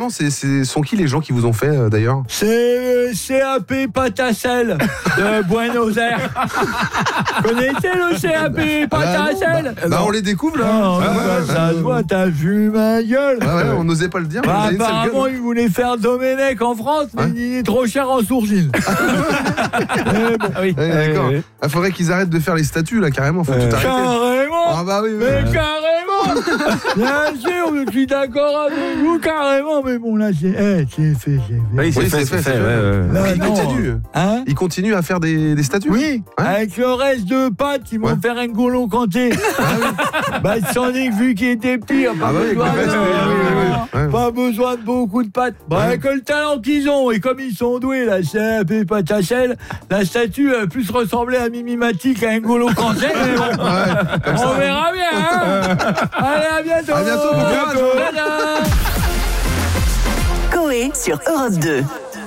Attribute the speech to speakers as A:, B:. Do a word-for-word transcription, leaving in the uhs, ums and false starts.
A: c'est, c'est, sont qui les gens qui vous ont fait euh, d'ailleurs?
B: C'est le C A P Patacel de Buenos Aires. Connaissez le C A P Patacel?
A: Bah, bah on les découvre là.
B: Non,
A: ah,
B: bah,
A: ouais,
B: ça se voit, t'as vu ma gueule.
A: Ah ouais, on n'osait pas le dire.
B: Bah, apparemment, il voulait faire Domenech en France, mais ouais. il est trop cher en sourcine.
A: eh bon. ah oui. eh, d'accord. Il ah, faudrait qu'ils arrêtent de faire les statues là, carrément. Faut euh, tout arrêter.
B: Carrément.
A: Ah bah oui. oui
B: mais
A: ouais.
B: carrément. Bien sûr, je suis d'accord avec vous, carrément. Mais bon, là, c'est, eh, c'est fait, c'est fait.
A: Oui, c'est, oui, fait, c'est fait. fait, fait ouais, ouais. Là, il continue. Hein il continue à faire des, des statues.
B: Oui. Hein avec le reste de pâtes, ils vont ouais. faire un N'Golo Kanté. Ah, oui. Bah, sans dire vu qu'il était pire. Pas, ah, besoin, ouais, de, ouais, ouais, ouais. pas besoin de beaucoup de pâtes. Bah, ouais. avec le talent qu'ils ont et comme ils sont doués, là, c'est un peu Patachel, la statue a plus ressemblé à Mimimati qu'à N'Golo Kanté. Mais bon, ouais, on ça. verra bien. Hein. Allez, à bientôt.
A: À bientôt, bon courage.
C: Coé sur Europe deux.